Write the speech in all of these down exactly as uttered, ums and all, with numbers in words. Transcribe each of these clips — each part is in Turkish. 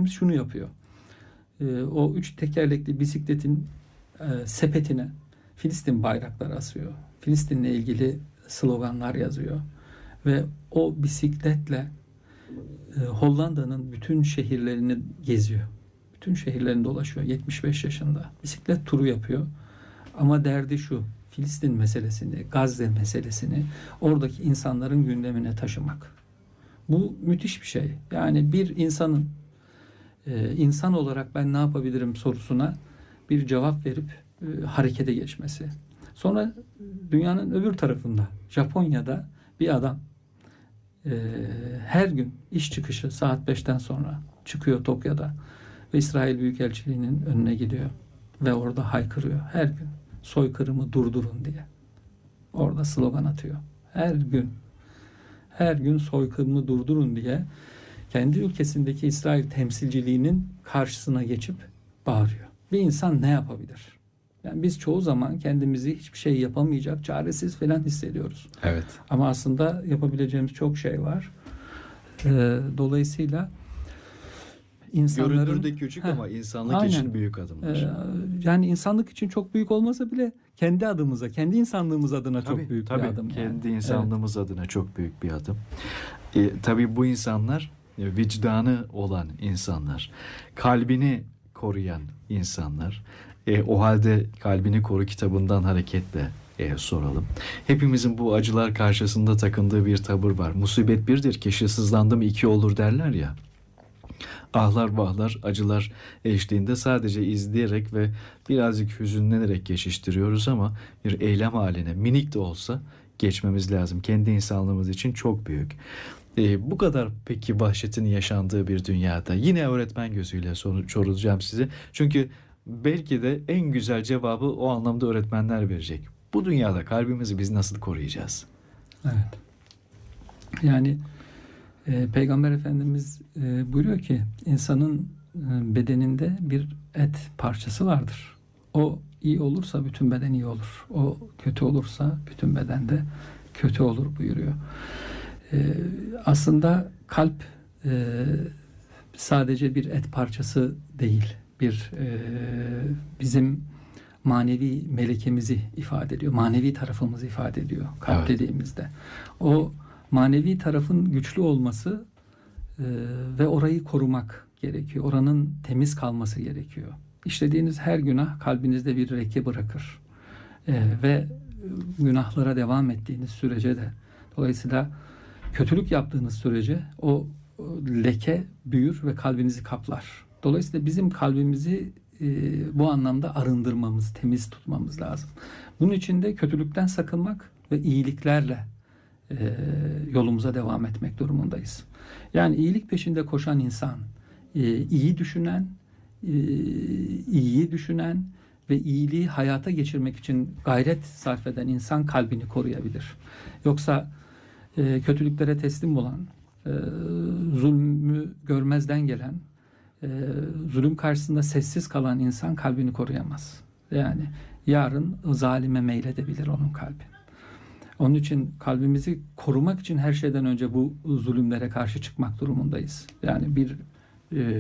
Efendimiz şunu yapıyor. E, o üç tekerlekli bisikletin e, sepetine Filistin bayrakları asıyor. Filistin'le ilgili sloganlar yazıyor. Ve o bisikletle e, Hollanda'nın bütün şehirlerini geziyor. Bütün şehirlerini dolaşıyor. yetmiş beş yaşında. Bisiklet turu yapıyor. Ama derdi şu: Filistin meselesini, Gazze meselesini oradaki insanların gündemine taşımak. Bu müthiş bir şey. Yani bir insanın e, insan olarak ben ne yapabilirim sorusuna bir cevap verip e, harekete geçmesi. Sonra dünyanın öbür tarafında, Japonya'da bir adam e, her gün iş çıkışı saat beşten sonra çıkıyor Tokyo'da ve İsrail Büyükelçiliği'nin önüne gidiyor ve orada haykırıyor her gün. Soykırımı durdurun diye. Orada slogan atıyor. Her gün. Her gün soykırımı durdurun diye kendi ülkesindeki İsrail temsilciliğinin karşısına geçip bağırıyor. Bir insan ne yapabilir? Yani biz çoğu zaman kendimizi hiçbir şey yapamayacak, çaresiz falan hissediyoruz. Evet. Ama aslında yapabileceğimiz çok şey var. Ee, dolayısıyla insanların... Göründüğünde küçük heh, ama insanlık aynen. için büyük adımlar. Ee, yani insanlık için çok büyük olmasa bile kendi adımıza, kendi insanlığımız adına Tabii, çok büyük tabii, bir adım. Kendi yani. insanlığımız Evet. adına çok büyük bir adım. E, tabii bu insanlar vicdanı olan insanlar, kalbini koruyan insanlar. E, o halde Kalbini Koru kitabından hareketle e, soralım. Hepimizin bu acılar karşısında takındığı bir tavır var. Musibet birdir, kişi sızlandı mı iki olur derler ya. Ahlar vahlar acılar eşliğinde sadece izleyerek ve birazcık hüzünlenerek geçiştiriyoruz ama bir eylem haline minik de olsa geçmemiz lazım. Kendi insanlığımız için çok büyük. Ee, bu kadar peki vahşetin yaşandığı bir dünyada yine öğretmen gözüyle sor- soracağım size. Çünkü belki de en güzel cevabı o anlamda öğretmenler verecek. Bu dünyada kalbimizi biz nasıl koruyacağız? Evet. Yani e, Peygamber Efendimiz e, buyuruyor ki insanın e, bedeninde bir et parçası vardır. O iyi olursa bütün beden iyi olur. O kötü olursa bütün beden de kötü olur buyuruyor. E, aslında kalp e, sadece bir et parçası değil. Bir e, bizim manevi melekemizi ifade ediyor. Manevi tarafımızı ifade ediyor kalp Evet. dediğimizde. O manevi tarafın güçlü olması e, ve orayı korumak gerekiyor. Oranın temiz kalması gerekiyor. İşlediğiniz her günah kalbinizde bir leke bırakır. E, ve günahlara devam ettiğiniz sürece de, dolayısıyla kötülük yaptığınız sürece o leke büyür ve kalbinizi kaplar. Dolayısıyla bizim kalbimizi e, bu anlamda arındırmamız, temiz tutmamız lazım. Bunun için de kötülükten sakınmak ve iyiliklerle e, yolumuza devam etmek durumundayız. Yani iyilik peşinde koşan insan, e, iyi düşünen, e, iyiyi düşünen ve iyiliği hayata geçirmek için gayret sarf eden insan kalbini koruyabilir. Yoksa e, kötülüklere teslim olan, e, zulmü görmezden gelen, e, zulüm karşısında sessiz kalan insan kalbini koruyamaz. Yani yarın zalime meyledebilir onun kalbi. Onun için kalbimizi korumak için her şeyden önce bu zulümlere karşı çıkmak durumundayız. Yani bir e,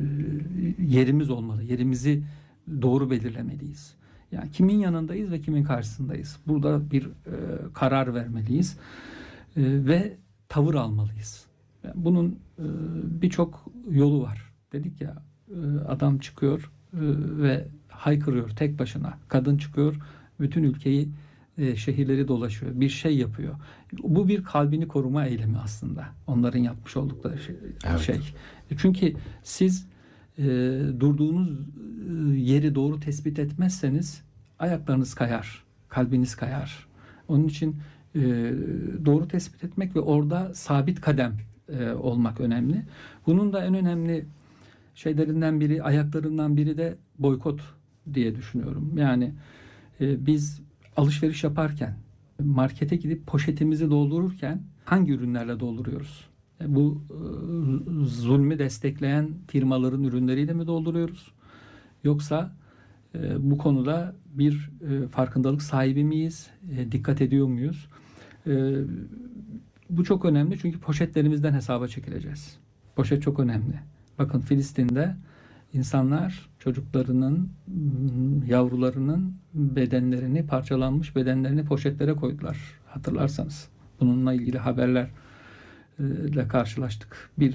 yerimiz olmalı. Yerimizi doğru belirlemeliyiz. Yani kimin yanındayız ve kimin karşısındayız? Burada bir e, karar vermeliyiz e, ve tavır almalıyız. Yani bunun e, birçok yolu var. Dedik ya, e, adam çıkıyor e, ve haykırıyor tek başına. Kadın çıkıyor, bütün ülkeyi, e, şehirleri dolaşıyor. Bir şey yapıyor. Bu bir kalbini koruma eylemi aslında. Onların yapmış oldukları şey. Evet. şey. Çünkü siz e, durduğunuz e, yeri doğru tespit etmezseniz ayaklarınız kayar, kalbiniz kayar. Onun için e, doğru tespit etmek ve orada sabit kadem e, olmak önemli. Bunun da en önemli şeylerinden biri, ayaklarından biri de boykot diye düşünüyorum. Yani e, biz alışveriş yaparken, markete gidip poşetimizi doldururken hangi ürünlerle dolduruyoruz? E, bu e, zulmü destekleyen firmaların ürünleriyle mi dolduruyoruz? Yoksa e, bu konuda bir e, farkındalık sahibi miyiz? E, dikkat ediyor muyuz? E, bu çok önemli çünkü poşetlerimizden hesaba çekileceğiz. Poşet çok önemli. Bakın Filistin'de insanlar çocuklarının, yavrularının bedenlerini, parçalanmış bedenlerini poşetlere koydular. Hatırlarsanız. Bununla ilgili haberlerle karşılaştık. Bir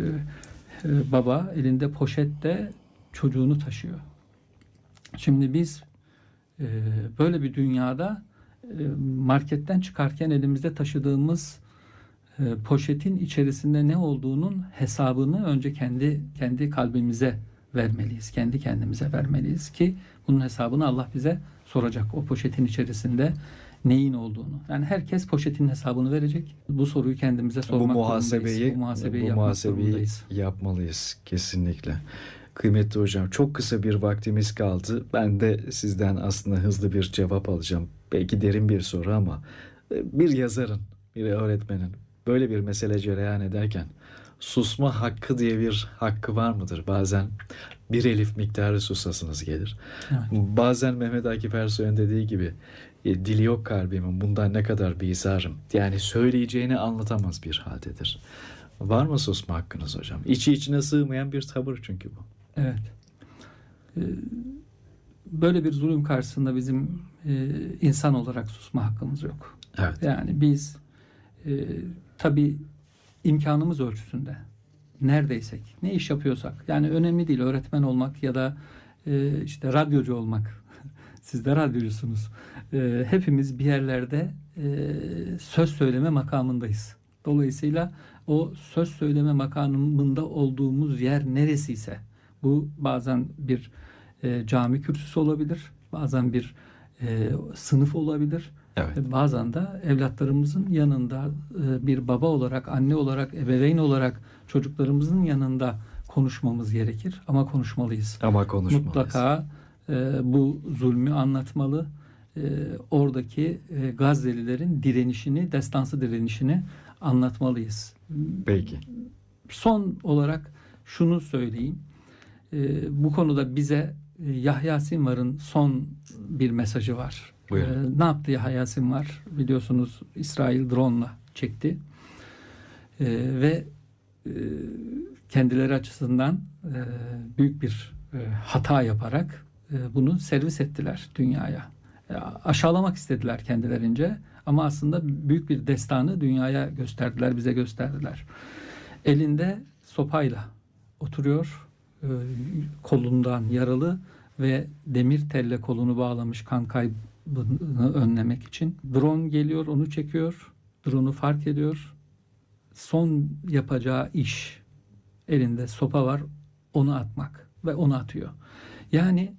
e, baba elinde poşette çocuğunu taşıyor. Şimdi biz e, böyle bir dünyada e, marketten çıkarken elimizde taşıdığımız e, poşetin içerisinde ne olduğunun hesabını önce kendi kendi kalbimize vermeliyiz. Kendi kendimize vermeliyiz ki bunun hesabını Allah bize soracak. O poşetin içerisinde neyin olduğunu. Yani herkes poşetin hesabını verecek. Bu soruyu kendimize sormak bu muhasebeyi, zorundayız. Bu muhasebeyi, bu yapmak muhasebeyi zorundayız. yapmalıyız kesinlikle. Kıymetli hocam, çok kısa bir vaktimiz kaldı. Ben de sizden aslında hızlı bir cevap alacağım. Belki derin bir soru ama bir yazarın, bir öğretmenin böyle bir mesele cereyan ederken susma hakkı diye bir hakkı var mıdır? Bazen bir elif miktarı susasınız gelir. Evet. Bazen Mehmet Akif Ersoy'un dediği gibi e, dili yok kalbimin, bundan ne kadar bizarım. Yani söyleyeceğini anlatamaz bir haldedir. Var mı susma hakkınız hocam? İçi içine sığmayan bir tavır çünkü bu. Evet. Ee, böyle bir zulüm karşısında bizim e, insan olarak susma hakkımız yok. Evet. Yani biz e, tabii imkanımız ölçüsünde neredeysek, ne iş yapıyorsak, yani önemli değil öğretmen olmak ya da e, işte radyocu olmak. Siz de radyocusunuz. E, hepimiz bir yerlerde e, söz söyleme makamındayız. Dolayısıyla o söz söyleme makamında olduğumuz yer neresiyse, bu bazen bir e, cami kürsüsü olabilir, bazen bir e, sınıf olabilir, Evet. ve bazen de evlatlarımızın yanında e, bir baba olarak, anne olarak, ebeveyn olarak çocuklarımızın yanında konuşmamız gerekir. Ama konuşmalıyız. Ama konuşmalıyız. Mutlaka e, bu zulmü anlatmalı. E, oradaki e, Gazze'lilerin direnişini, destansı direnişini anlatmalıyız. Peki. Son olarak şunu söyleyeyim. E, bu konuda bize e, Yahya Sinvar'ın son bir mesajı var. E, ne yaptı Yahya Sinvar? Biliyorsunuz İsrail drone'la çekti. E, ve e, kendileri açısından e, büyük bir e, hata yaparak e, bunu servis ettiler dünyaya. E, aşağılamak istediler kendilerince ama aslında büyük bir destanı dünyaya gösterdiler, bize gösterdiler. Elinde sopayla oturuyor, e, kolundan yaralı ve demir telle kolunu bağlamış kan kaybını önlemek için. Drone geliyor, onu çekiyor, drone'u fark ediyor. Son yapacağı iş, elinde sopa var, onu atmak ve onu atıyor. Yani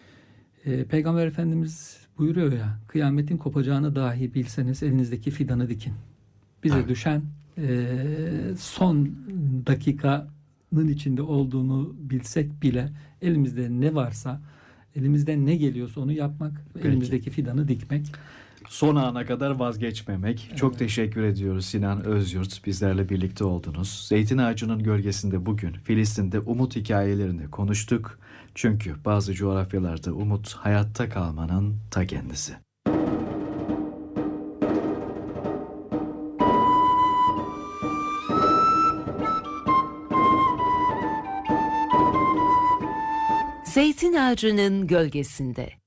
e, Peygamber Efendimiz buyuruyor ya, kıyametin kopacağını dahi bilseniz elinizdeki fidanı dikin. Bize Evet. düşen e, son dakikanın içinde olduğunu bilsek bile elimizde ne varsa, elimizden ne geliyorsa onu yapmak, Peki. elimizdeki fidanı dikmek. Son ana kadar vazgeçmemek. Evet. Çok teşekkür ediyoruz Sinan Özyurt. Bizlerle birlikte oldunuz. Zeytin ağacının gölgesinde bugün Filistin'de umut hikayelerini konuştuk. Çünkü bazı coğrafyalarda umut hayatta kalmanın ta kendisi. Zeytin ağacının gölgesinde.